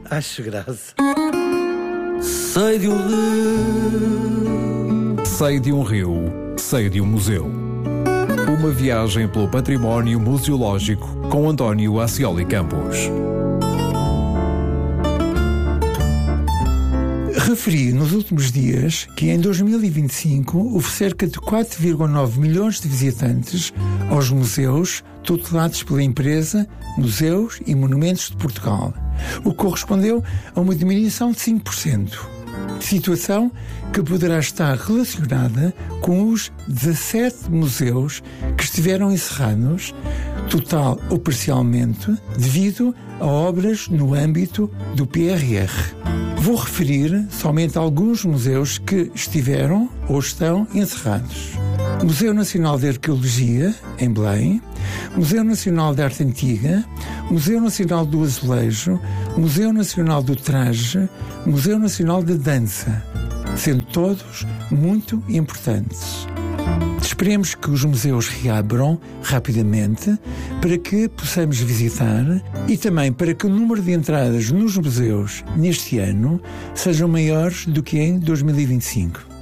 Acho graça. Sei de um rio. Sei de um rio, sei de um museu. Uma viagem pelo património museológico com António Ascioli Campos. Referi nos últimos dias que em 2025 houve cerca de 4,9 milhões de visitantes aos museus tutelados pela empresa Museus e Monumentos de Portugal, o que correspondeu a uma diminuição de 5%. Situação que poderá estar relacionada com os 17 museus que estiveram encerrados, total ou parcialmente, devido a obras no âmbito do PRR. Vou referir somente alguns museus que estiveram ou estão encerrados. Museu Nacional de Arqueologia, em Belém, Museu Nacional de Arte Antiga, Museu Nacional do Azulejo, Museu Nacional do Traje, Museu Nacional de Dança, sendo todos muito importantes. Esperemos que os museus reabram rapidamente para que possamos visitar e também para que o número de entradas nos museus neste ano sejam maiores do que em 2025.